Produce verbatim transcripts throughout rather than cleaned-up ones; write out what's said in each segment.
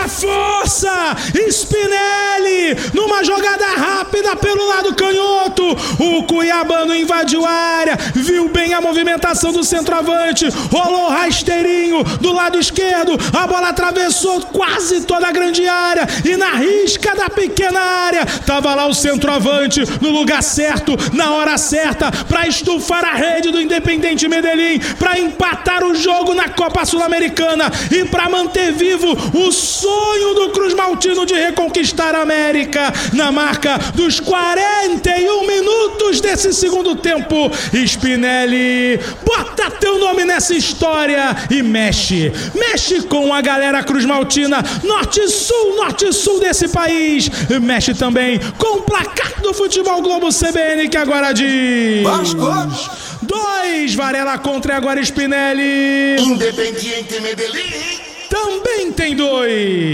força! Spinelli, numa jogada rápida pelo lado canhoto. O cuiabano invadiu a área, viu bem a movimentação do centroavante, rolou rasteirinho do lado esquerdo, a bola atravessou quase toda a grande área e na risca da pequena área tava lá o centroavante no lugar certo, na hora certa, para estufar a rede do Independiente Medellín, para empatar o jogo na Copa Sul-Americana e para manter vivo o sonho do Cruz Maltino de reconquistar a América. Na marca dos quarenta e um minutos desse segundo tempo, Spinelli, bota teu nome nessa história e mexe, mexe com a galera Cruz Maltina, norte-sul, norte-sul desse país, mexe também com o placar do Futebol Globo C B N, que agora diz dois, Varela contra e agora Spinelli. Independiente Medellín também tem dois.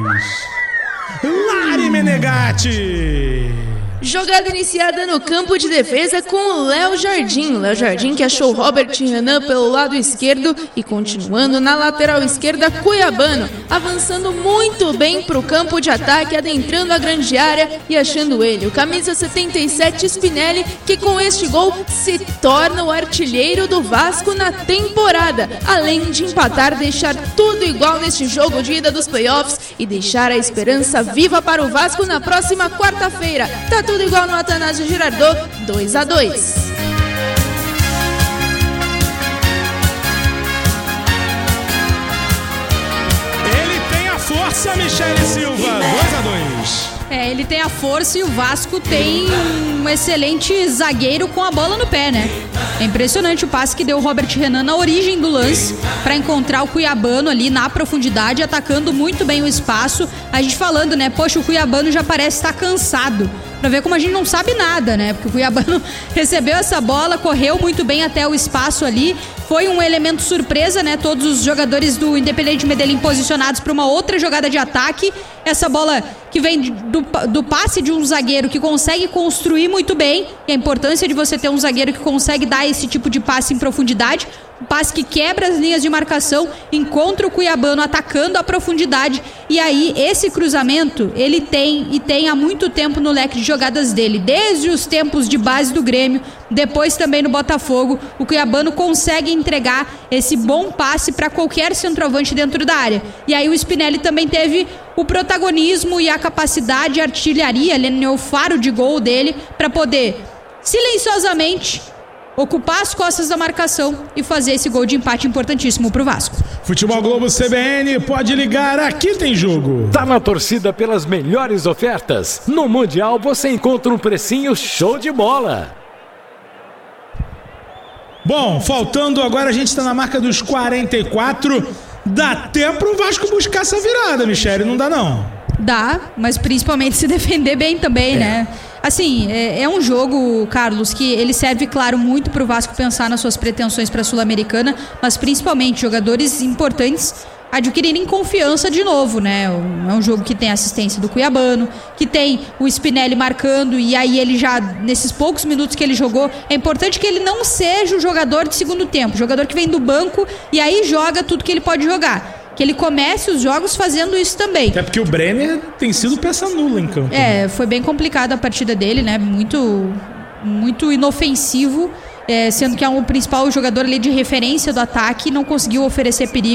Lari Menegatti. Jogada iniciada no campo de defesa com o Léo Jardim. Léo Jardim que achou Robert Renan pelo lado esquerdo e continuando na lateral esquerda, Cuiabano, avançando muito bem para o campo de ataque, adentrando a grande área e achando ele, o camisa setenta e sete Spinelli, que com este gol se torna o artilheiro do Vasco na temporada, além de empatar, deixar tudo igual neste jogo de ida dos playoffs e deixar a esperança viva para o Vasco na próxima quarta-feira. Tá tudo igual no Atanásio Girardot, dois a dois. Ele tem a força, Michele Silva, dois a dois. É, ele tem a força e o Vasco tem um excelente zagueiro com a bola no pé, né? É impressionante o passe que deu o Robert Renan na origem do lance para encontrar o Cuiabano ali na profundidade, atacando muito bem o espaço. A gente falando, né? Poxa, o Cuiabano já parece estar cansado. Pra ver como a gente não sabe nada, né? Porque o Cuiabano recebeu essa bola, correu muito bem até o espaço ali. Foi um elemento surpresa, né? Todos os jogadores do Independiente Medellín posicionados para uma outra jogada de ataque. Essa bola que vem do, do passe de um zagueiro que consegue construir muito bem. E a importância de você ter um zagueiro que consegue dar esse tipo de passe em profundidade. Um passe que quebra as linhas de marcação, encontra o Cuiabano atacando a profundidade. E aí, esse cruzamento, ele tem e tem há muito tempo no leque de jogadas dele. Desde os tempos de base do Grêmio, depois também no Botafogo, o Cuiabano consegue entregar esse bom passe para qualquer centroavante dentro da área. E aí o Spinelli também teve o protagonismo e a capacidade, a artilharia, ali no faro de gol dele, para poder silenciosamente ocupar as costas da marcação e fazer esse gol de empate importantíssimo pro Vasco. Futebol Globo C B N, pode ligar, aqui tem jogo. Tá na torcida pelas melhores ofertas. No Mundial você encontra um precinho show de bola. Bom, faltando agora, a gente está na marca dos quarenta e quatro. Dá até pro Vasco buscar essa virada, Michele, não dá não? Dá, mas principalmente se defender bem também, é. né? Assim, é, é um jogo, Carlos, que ele serve, claro, muito pro Vasco pensar nas suas pretensões para a Sul-Americana, mas principalmente jogadores importantes adquirirem confiança de novo, né? É um jogo que tem assistência do Cuiabano, que tem o Spinelli marcando, e aí ele já, nesses poucos minutos que ele jogou, é importante que ele não seja o jogador de segundo tempo, jogador que vem do banco e aí joga tudo que ele pode jogar. Que ele comece os jogos fazendo isso também. Até porque o Brenner tem sido peça nula em campo. É, foi bem complicada a partida dele, né? Muito, muito inofensivo, é, sendo que é o principal jogador ali de referência do ataque, não conseguiu oferecer perigo.